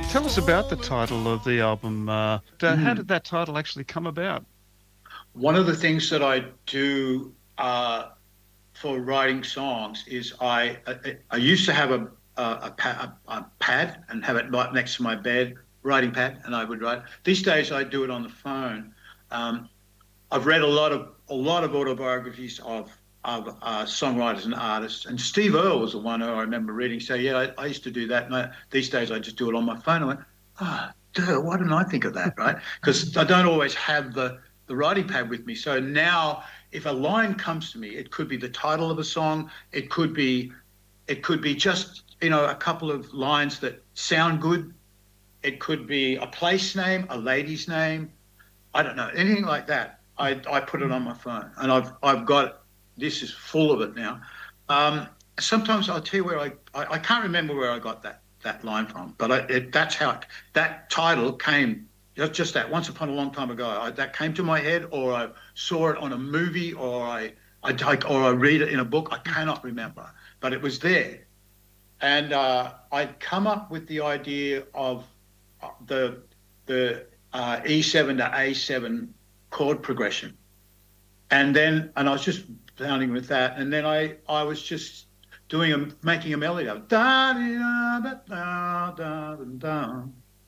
Tell us about the title of the album. How did Mm. that title actually come about? One of the things that I do for writing songs is I used to have a pad and have it right next to my bed, writing pad, and I would write. These days I do it on the phone. Um, I've read a lot of autobiographies of songwriters and artists, and Steve Earle was the one who I remember reading. So yeah, I used to do that. And these days I just do it on my phone. I went, ah, duh, why didn't I think of that, right? Because I don't always have the writing pad with me. So now, if a line comes to me, it could be the title of a song. It could be just a couple of lines that sound good. It could be a place name, a lady's name. I don't know, anything like that. I put it on my phone, and I've got this is full of it now. Um, Sometimes I'll tell you where I can't remember where I got that line from, but that's how that title came. Just that once upon a long time ago, that came to my head, or I saw it on a movie, or I read it in a book. I cannot remember, but it was there, and I'd come up with the idea of the E7 to A7 chord progression, and I was just sounding with that, and then I was just making a melody of da da da da da da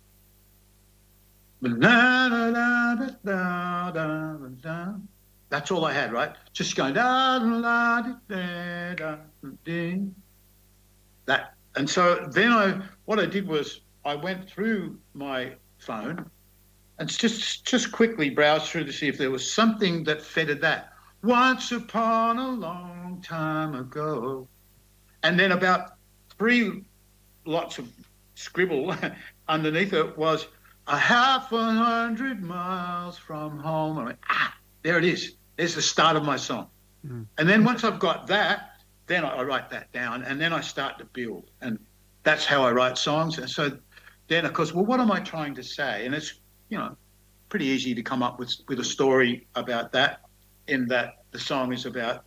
da da da da. That's all I had, right? Just going da da da da da da. That, and so then what I did was I went through my phone and just quickly browse through to see if there was something that fitted that. Once upon a long time ago, and then about three lots of scribble underneath it was a half 100 miles from home. I went, there it is. There's the start of my song. Mm. And then once I've got that, then I write that down, and then I start to build, and that's how I write songs. And so then, of course, well, what am I trying to say? And it's pretty easy to come up with a story about that, in that the song is about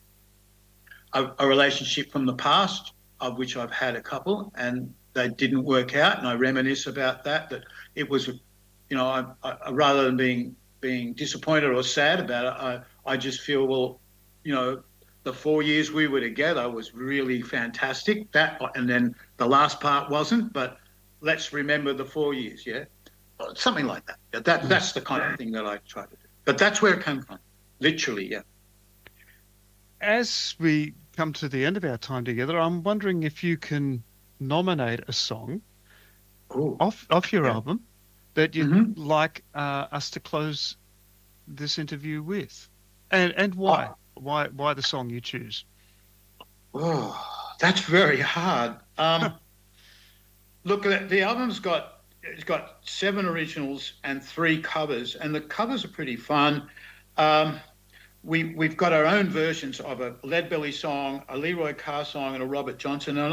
a relationship from the past, of which I've had a couple, and they didn't work out, and I reminisce about that it was, rather than being disappointed or sad about it, I just feel, well, the 4 years we were together was really fantastic. That, and then the last part wasn't, but let's remember the 4 years, yeah? Something like that. That's the kind of thing that I try to do. But that's where it came from, literally, yeah. As we come to the end of our time together, I'm wondering if you can nominate a song Oh, off your yeah. album that you'd Mm-hmm. like us to close this interview with, and why? Oh, Why the song you choose? oh, that's very hard. Look, the album's got 7 originals and 3 covers, and the covers are pretty fun. Um, we've got our own versions of a Leadbelly song, a Leroy Carr song, and a Robert Johnson. And